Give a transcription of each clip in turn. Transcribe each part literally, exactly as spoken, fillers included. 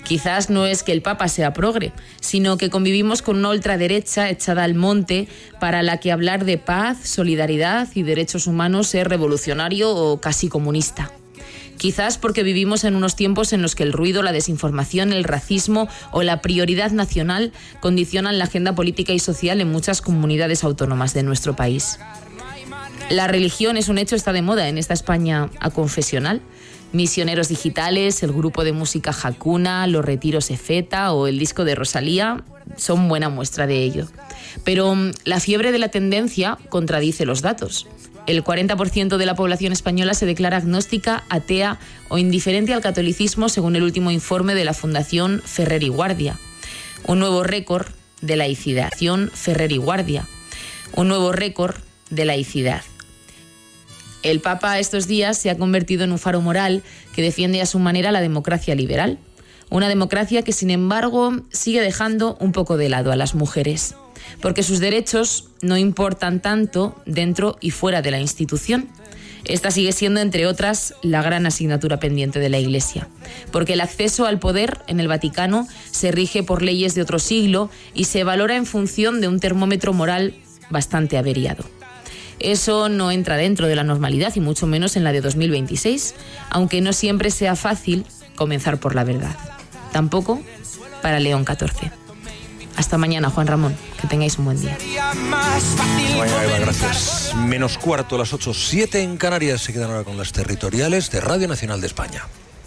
Quizás no es que el Papa sea progre, sino que convivimos con una ultraderecha echada al monte para la que hablar de paz, solidaridad y derechos humanos es revolucionario o casi comunista. Quizás porque vivimos en unos tiempos en los que el ruido, la desinformación, el racismo o la prioridad nacional condicionan la agenda política y social en muchas comunidades autónomas de nuestro país. La religión, es un hecho, está de moda en esta España aconfesional. Misioneros digitales, el grupo de música Hakuna, los retiros Efeta o el disco de Rosalía son buena muestra de ello. Pero la fiebre de la tendencia contradice los datos. El cuarenta por ciento de la población española se declara agnóstica, atea o indiferente al catolicismo, según el último informe de la Fundación Ferrer y Guardia. Un nuevo récord de laicidad. Ferrer y Guardia. Un nuevo récord de laicidad. El Papa estos días se ha convertido en un faro moral que defiende a su manera la democracia liberal. Una democracia que, sin embargo, sigue dejando un poco de lado a las mujeres, porque sus derechos no importan tanto dentro y fuera de la institución. Esta sigue siendo, entre otras, la gran asignatura pendiente de la Iglesia, porque el acceso al poder en el Vaticano se rige por leyes de otro siglo y se valora en función de un termómetro moral bastante averiado. Eso no entra dentro de la normalidad y mucho menos en la de dos mil veintiséis, aunque no siempre sea fácil comenzar por la verdad. Tampoco para León catorce. Hasta mañana, Juan Ramón. Que tengáis un buen día. Bueno, Eva, gracias. Menos cuarto, las ocho, siete en Canarias. Se quedan ahora con las territoriales de Radio Nacional de España.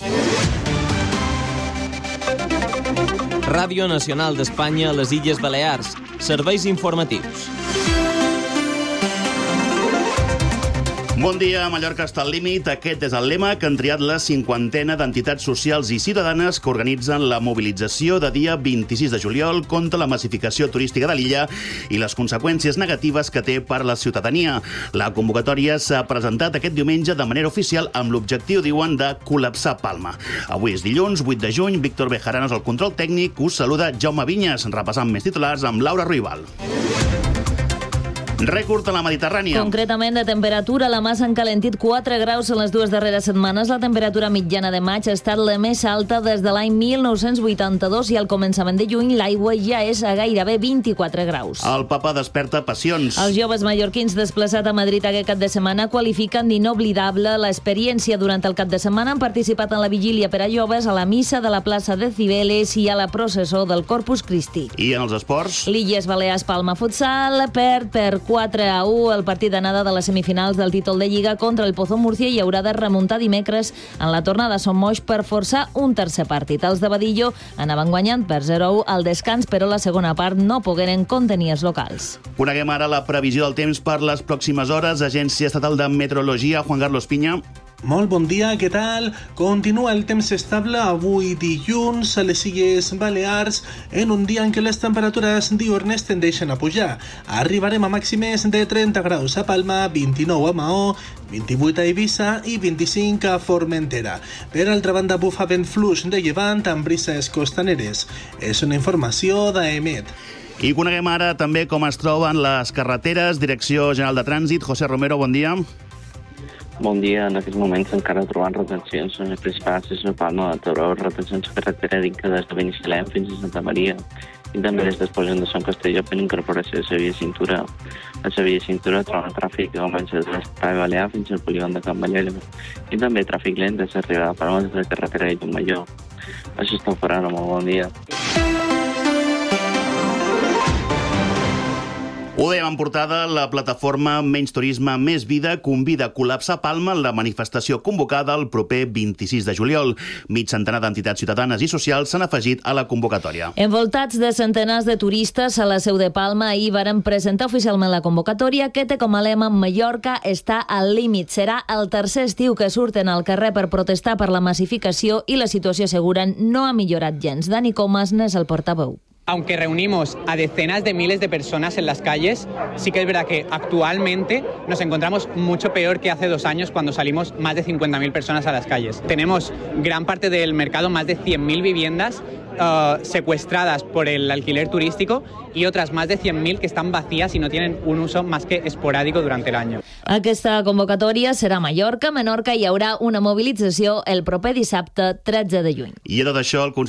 Ràdio Nacional d'Espanya a les Illes Balears. Serveis informatius. Bon dia, Mallorca està al límit. Aquest és el lema que han triat la cinquantena d'entitats socials i ciutadanes que organitzen la mobilització de dia vint-i-sis de juliol contra la massificació turística de l'illa i les conseqüències negatives que té per la ciutadania. La convocatòria s'ha presentat aquest diumenge de manera oficial amb l'objectiu, diuen, de col·lapsar Palma. Avui és dilluns, vuit de juny, Víctor Bejarano és el control tècnic, us saluda Jaume Vinyes, repassant més titulars amb Laura Ruibal. Rècord a la Mediterrània. Concretament de temperatura, la mà s'ha encalentit quatre graus en les dues darreres setmanes. La temperatura mitjana de maig ha estat la més alta des de l'any mil nou-cents vuitanta-dos i al començament de juny l'aigua ja és a gairebé vint-i-quatre graus. El Papa desperta passions. Els joves mallorquins desplaçats a Madrid aquest cap de setmana qualifiquen d'inoblidable l'experiència. Durant el cap de setmana han participat en la vigília per a joves, a la missa de la plaça de Cibeles i a la processó del Corpus Christi. I en els esports? L'Illes Balears Palma Futsal perd per quatre a u el partit d'anada de les semifinals del títol de Lliga contra el Pozo Múrcia i haurà de remuntar dimecres en la tornada a Son Moix per forçar un tercer partit. Els de Badillo anaven guanyant per zero a u al descans, però la segona part no pogueren contenir els locals. Coneguem ara la previsió del temps per les pròximes hores. Agència Estatal de Meteorologia, Juan Carlos Piña. Molt bon dia, què tal? Continua el temps estable avui dilluns a les Illes Balears en un dia en què les temperatures diurnes tendeixen a pujar. Arribarem a màximes de trenta graus a Palma, vint-i-nou a Maó, vint-i-vuit a Eivissa i vint-i-cinc a Formentera. Per altra banda, bufa vent fluix de llevant amb brises costaneres. És una informació d'Aemet. I coneguem ara també com es troben les carreteres. Direcció General de Trànsit, José Romero, bon dia. Bon dia. En aquests moments encara trobant retencions en les principals de Palma de Tauró, retencions a carretera d'Inca des de Benissalem fins a Santa Maria i també des d'Esposant de Sant Castelló per incorporació de la via cintura. A la via cintura troben tràfic que comença des de l'Espai Balear fins al polígon de Can Ballera i també tràfic lent des d'arribada a Palma des de la carretera de Llumajor. Això està farant. Molt bon dia. Ho dèiem en portada, la plataforma Menys Turisme, Més Vida convida a col·lapsar Palma en la manifestació convocada el proper vint-i-sis de juliol. Mig centenar d'entitats ciutadanes i socials s'han afegit a la convocatòria. Envoltats de centenars de turistes a la seu de Palma, ahir varen presentar oficialment la convocatòria que té com a lema Mallorca està al límit. Serà el tercer estiu que surten al carrer per protestar per la massificació i la situació, asseguren, no ha millorat gens. Dani Comas n'és el portaveu. Aunque reunimos a decenas de miles de personas en las calles, sí que es verdad que actualmente nos encontramos mucho peor que hace dos años cuando salimos más de cincuenta mil personas a las calles. Tenemos gran parte del mercado, más de cien mil viviendas uh, secuestradas por el alquiler turístico y otras más de cien mil que están vacías y no tienen un uso más que esporádico durante el año. Aquesta convocatòria serà a Mallorca, Menorca i hi haurà una mobilització el proper dissabte tretze de juny. I a tot això, el